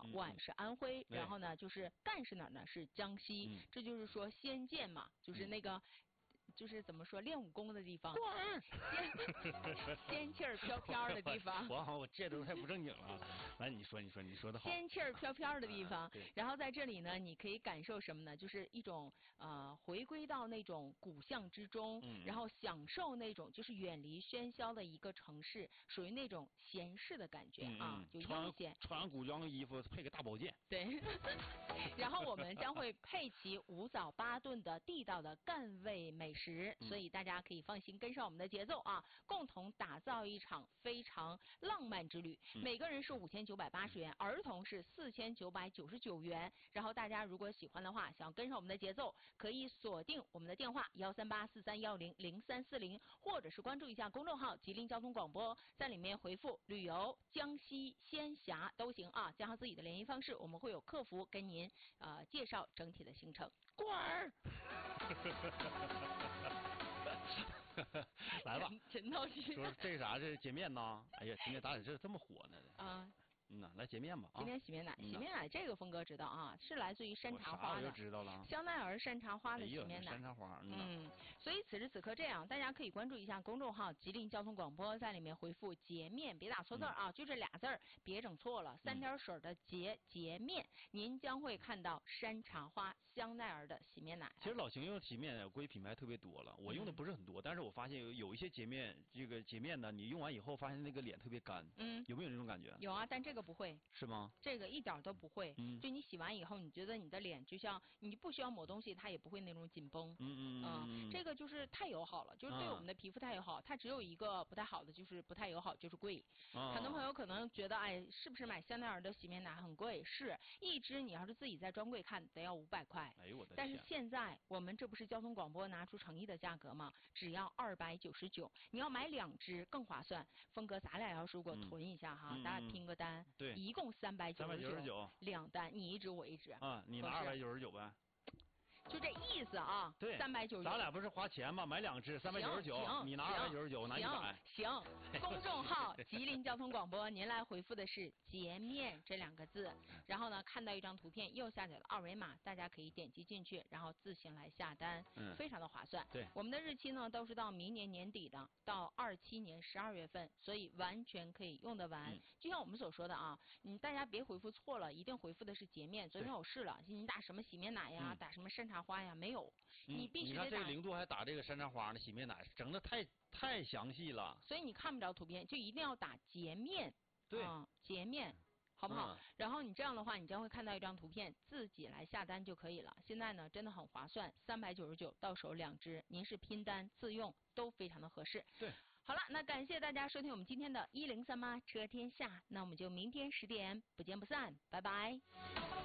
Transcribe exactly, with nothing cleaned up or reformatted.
嗯皖是安徽， 嗯、 然后呢就是赣是哪儿呢？是江西。 嗯、 这就是说仙剑嘛，就是那个。嗯就是怎么说练武功的地方，仙仙气儿飘飘的地方。 我好，我这都太不正经了。来，你说，你说，你说的好。 仙气儿飘飘的地方。 啊、 然后在这里呢，你可以感受什么呢？就是一种呃回归到那种古巷之中， 嗯、 然后享受那种就是远离喧嚣的一个城市，属于那种闲适的感觉、 嗯、 啊，就悠闲。 穿古装衣服，配个大宝剑。 对。然后我们将会配齐五早八炖的地道的赣味美食， 嗯、 所以大家可以放心跟上我们的节奏啊，共同打造一场非常浪漫之旅。 嗯、 每个人是五千九百八十元，儿童是四千九百九十九元。然后大家如果喜欢的话，想要跟上我们的节奏，可以锁定我们的电话幺三八四三幺零零三四零，或者是关注一下公众号吉林交通广播，在里面回复旅游江西仙峡都行啊，加上自己的联系方式，我们会有客服跟您呃介绍整体的行程。 滚儿！来吧， 真闹心。 说这啥？这是洁面呐？哎呀，今天咋这这么火呢？ 啊。 嗯呐，来洁面吧啊！ 今天洗面奶，洗面奶这个峰哥知道啊，是来自于山茶花的。 我啥我就知道了。 香奈儿山茶花的洗面奶。 哎、山茶花。嗯, 嗯，所以此时此刻这样，大家可以关注一下公众号吉林交通广播，在里面回复洁面，别打错字啊、嗯，就这俩字儿，别整错了。三点水的洁洁面，您将会看到山茶花香奈儿的洗面奶。 其实老邢用洗面，我估计品牌特别多了，我用的不是很多，嗯、但是我发现有有一些洁面，这个洁面呢，你用完以后发现那个脸特别干。嗯。有没有这种感觉？ 有啊，但这个不会。 是吗？ 这个一点都不会， 嗯， 就你洗完以后，你觉得你的脸就像你不需要抹东西，它也不会那种紧绷， 嗯嗯嗯， 嗯，这个就是太友好了，就是对我们的皮肤太友好。它只有一个不太好的，就是不太友好，就是贵。 啊、 很多朋友可能觉得，哎，是不是买香奈儿的洗面奶很贵？是一支你要是自己在专柜看，得要五百块。 哎呦我的天！ 但是现在我们这不是交通广播拿出诚意的价格吗？只要二百九十九，你要买两支更划算。峰哥，咱俩要是如果囤一下哈， 嗯、 咱俩拼个单， 对， 一共三百九十九。两单，你一支我一支啊，你拿二百九十九呗， 就这意思啊。 对， 三百九十九， 咱俩不是花钱吗？买两支三百九十九，你拿二百九十九，我拿一百。 行，公众号吉林交通广播，您来回复的是“洁面”这两个字，然后呢，看到一张图片，右下角的二维码，大家可以点击进去，然后自行来下单， 嗯， 非常的划算。 对， 我们的日期呢都是到明年年底的，到二七年十二月份，所以完全可以用得完。嗯、就像我们所说的啊，你大家别回复错了，一定回复的是洁面。昨天我试了，你打什么洗面奶呀，嗯、打什么山茶花呀，没有。 嗯、 你必须得打。 你看这个零度还打这个山茶花呢，洗面奶整的太太详细了。 所以你看不着图片，就一定要打洁面。 对， 嗯，洁面。好不好、嗯？然后你这样的话，你将会看到一张图片，自己来下单就可以了。现在呢，真的很划算，三百九十九到手两支，您是拼单自用都非常的合适。 对， 好了，那感谢大家收听我们今天的一零三八车天下，那我们就明天十点不见不散，拜拜。